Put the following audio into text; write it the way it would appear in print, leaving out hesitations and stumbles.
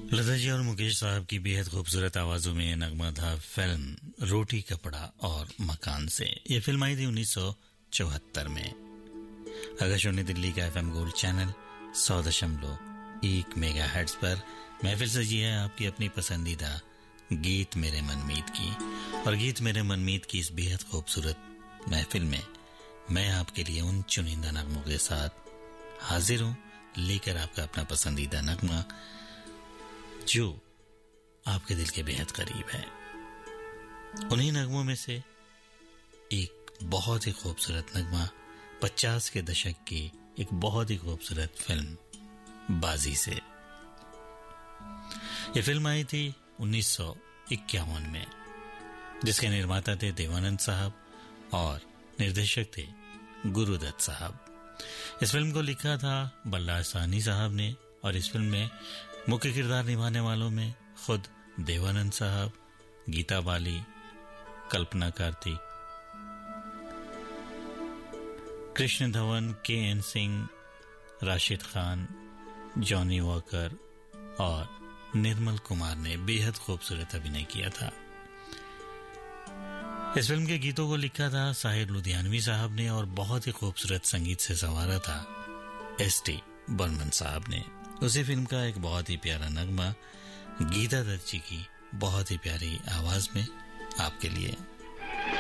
लता जी और मुकेश साहब की बेहद खूबसूरत आवाजों में नगमा था फिल्म रोटी कपड़ा और मकान से। ये फिल्म आई थी 1974 में। आकाशवाणी दिल्ली का एफएम गोल्ड चैनल 100.1 मेगाहर्ट्ज पर महफिल सजी है आपकी अपनी पसंदीदा गीत मेरे मनमीत की। और गीत मेरे मनमीत की इस बेहद खूबसूरत महफिल में मैं आपके लिए उन चुनिंदा नगमों के साथ हाजिर हूं, लेकर आपका अपना पसंदीदा नगमा जो आपके दिल के बेहद करीब है। उन्हीं नगमों में से एक बहुत ही खूबसूरत नगमा 50 के दशक की एक बहुत ही खूबसूरत फिल्म बाजी से। ये फिल्म आई थी 1951 में, जिसके निर्माता थे देवानंद साहब और निर्देशक थे गुरुदत्त साहब। इस फिल्म को लिखा था बल्लार साहनी साहब ने और इस फिल्म में मुख्य किरदार निभाने वालों में खुद देवानंद साहब, गीता बाली, कल्पना Kartik, Krishna Dhawan, K. N.. Singh, Rashid Khan, Johnny walker और निर्मल कुमार ने बेहद खूबसूरत अभिनय किया था। इस फिल्म के गीतों को लिखा था साहिर लुधियानवी साहब ने और बहुत ही खूबसूरत संगीत से संवारा था एस.टी. बर्मन साहब ने। उसी फिल्म का एक बहुत ही प्यारा नगमा गीता दत्त जी की बहुत ही प्यारी आवाज में आपके लिए।